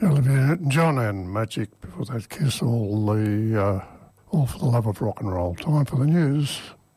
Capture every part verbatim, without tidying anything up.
Olivia John and Magic before that kiss, all the uh, all for the love of rock and roll. Time for the news.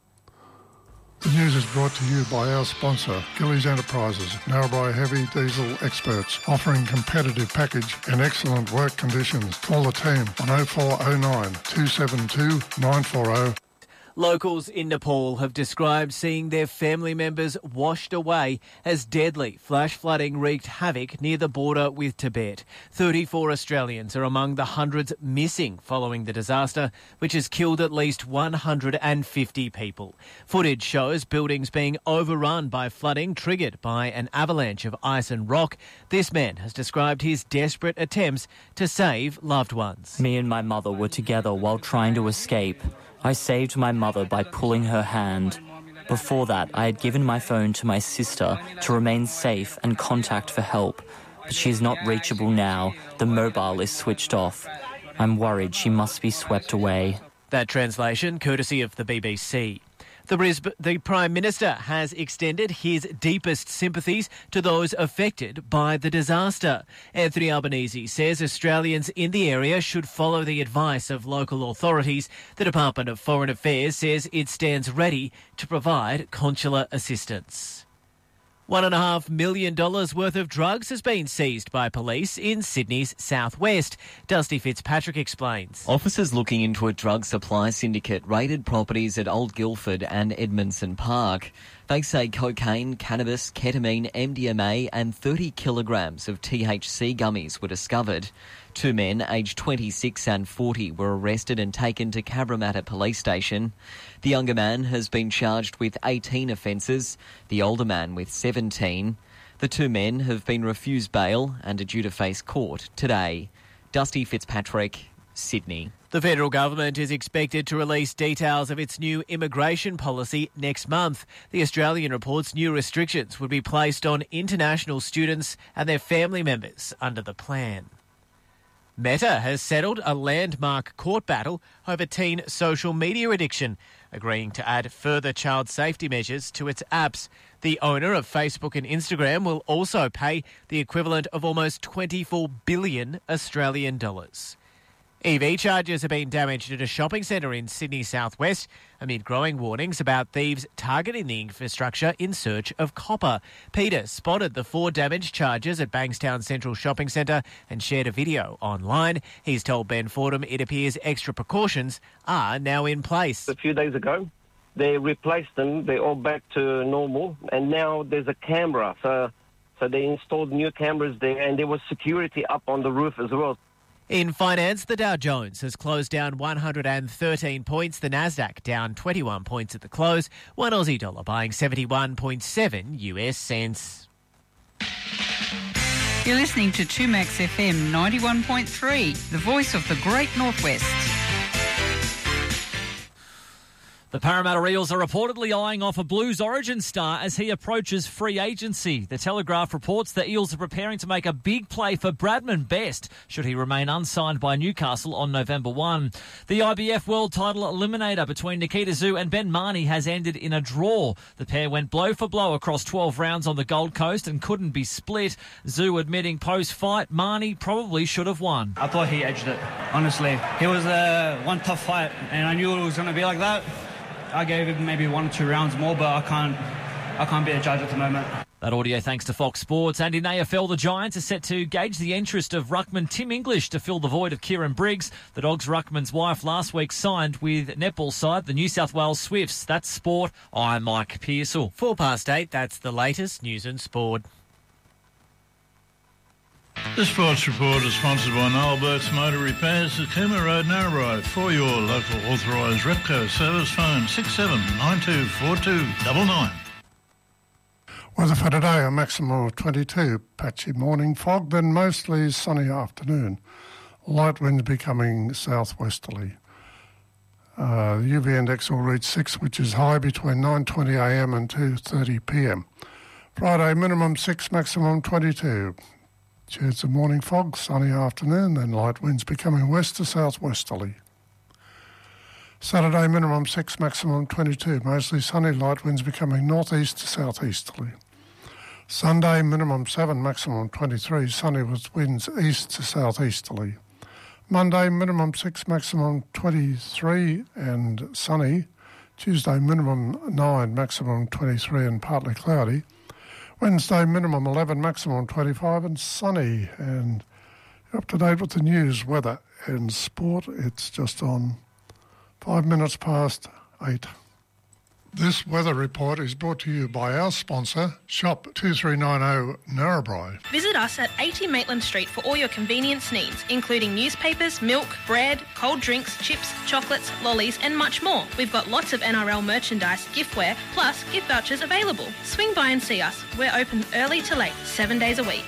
The news is brought to you by our sponsor, Gillies Enterprises, Narrabri heavy diesel experts, offering competitive package and excellent work conditions. Call the team on oh four oh nine, two seven two, nine four oh. Locals in Nepal have described seeing their family members washed away as deadly flash flooding wreaked havoc near the border with Tibet. thirty-four Australians are among the hundreds missing following the disaster, which has killed at least one hundred fifty people. Footage shows buildings being overrun by flooding triggered by an avalanche of ice and rock. This man has described his desperate attempts to save loved ones. Me and my mother were together while trying to escape. I saved my mother by pulling her hand. Before that, I had given my phone to my sister to remain safe and contact for help. But she is not reachable now. The mobile is switched off. I'm worried she must be swept away. That translation courtesy of the B B C. The, Brisb- the Prime Minister has extended his deepest sympathies to those affected by the disaster. Anthony Albanese says Australians in the area should follow the advice of local authorities. The Department of Foreign Affairs says it stands ready to provide consular assistance. One and a half million dollars worth of drugs has been seized by police in Sydney's southwest. Dusty Fitzpatrick explains. Officers looking into a drug supply syndicate raided properties at Old Guildford and Edmondson Park. They say cocaine, cannabis, ketamine, M D M A and thirty kilograms of T H C gummies were discovered. Two men, aged twenty-six and forty, were arrested and taken to Cabramatta Police Station. The younger man has been charged with eighteen offences, the older man with seventeen. The two men have been refused bail and are due to face court today. Dusty Fitzpatrick, Sydney. The federal government is expected to release details of its new immigration policy next month. The Australian reports new restrictions would be placed on international students and their family members under the plan. Meta has settled a landmark court battle over teen social media addiction, agreeing to add further child safety measures to its apps. The owner of Facebook and Instagram will also pay the equivalent of almost twenty-four billion Australian dollars. E V chargers have been damaged at a shopping centre in Sydney southwest amid growing warnings about thieves targeting the infrastructure in search of copper. Peter spotted the four damaged chargers at Bankstown Central Shopping Centre and shared a video online. He's told Ben Fordham it appears extra precautions are now in place. A few days ago, they replaced them. They're all back to normal. And now there's a camera. So, so they installed new cameras there, and there was security up on the roof as well. In finance, the Dow Jones has closed down one hundred thirteen points, the Nasdaq down twenty-one points at the close, one Aussie dollar buying seventy-one point seven U S cents. You're listening to two Max F M ninety-one point three, the voice of the Great Northwest. The Parramatta Eels are reportedly eyeing off a Blues origin star as he approaches free agency. The Telegraph reports the Eels are preparing to make a big play for Bradman Best should he remain unsigned by Newcastle on November first. The I B F World Title Eliminator between Nikita Zoo and Ben Marnie has ended in a draw. The pair went blow for blow across twelve rounds on the Gold Coast and couldn't be split. Zoo admitting post-fight Marnie probably should have won. I thought he edged it, honestly. It was uh, one tough fight and I knew it was going to be like that. I gave him maybe one or two rounds more, but I can't I can't be a judge at the moment. That audio thanks to Fox Sports. And in A F L, the Giants are set to gauge the interest of ruckman Tim English to fill the void of Kieran Briggs. The Dogs' ruckman's wife last week signed with netball side, the New South Wales Swifts. That's sport. I'm Mike Pearsall. Four past eight, that's the latest news and sport. This sports report is sponsored by Noel Burke's Motor Repairs at Cooma Road, Narrabri. For your local authorised Repco service, phone six seven nine two four two nine nine. Weather for today, a maximum of twenty-two. Patchy morning fog, then mostly sunny afternoon. Light winds becoming southwesterly. Uh, the U V index will reach six, which is high between nine twenty a m and two thirty p m. Friday, minimum six, maximum twenty-two. Shades of morning fog, sunny afternoon, then light winds becoming west to southwesterly. Saturday, minimum six, maximum twenty-two, mostly sunny, light winds becoming northeast to southeasterly. Sunday, minimum seven, maximum twenty-three, sunny with winds east to southeasterly. Monday, minimum six, maximum twenty-three and sunny. Tuesday, minimum nine, maximum twenty-three and partly cloudy. Wednesday, minimum eleven, maximum twenty-five and sunny. And you're up to date with the news, weather and sport. It's just on five minutes past eight. This weather report is brought to you by our sponsor, Shop two three nine zero Narrabri. Visit us at eighty Maitland Street for all your convenience needs, including newspapers, milk, bread, cold drinks, chips, chocolates, lollies and much more. We've got lots of N R L merchandise, giftware, plus gift vouchers available. Swing by and see us. We're open early to late, seven days a week.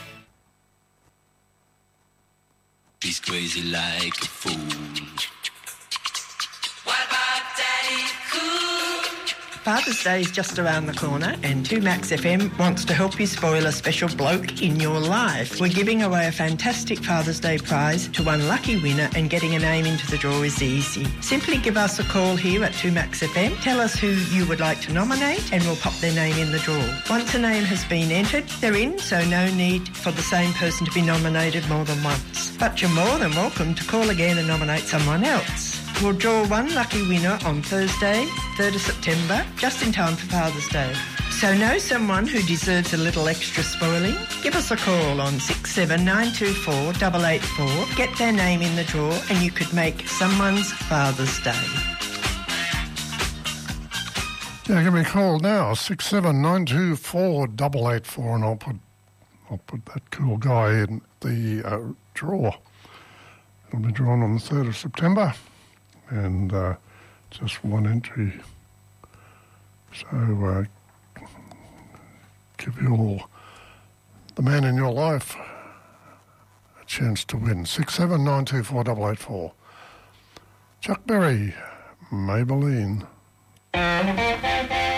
She's crazy like a fool. What about Daddy Cool? Father's Day is just around the corner and two Max F M wants to help you spoil a special bloke in your life. We're giving away a fantastic Father's Day prize to one lucky winner, and getting a name into the draw is easy. Simply give us a call here at two Max F M, tell us who you would like to nominate and we'll pop their name in the draw. Once a name has been entered, they're in, so no need for the same person to be nominated more than once. But you're more than welcome to call again and nominate someone else. We'll draw one lucky winner on Thursday, third of September, just in time for Father's Day. So know someone who deserves a little extra spoiling? Give us a call on six seven nine two four eight eight four. Get their name in the draw and you could make someone's Father's Day. Yeah, give me a call now, six seven nine two four eight eight four, and I'll put, I'll put that cool guy in the uh, draw. It'll be drawn on the third of September. And uh, just one entry. So uh, give your, the man in your life a chance to win. six seven nine two four eight eight four. Chuck Berry, Maybelline.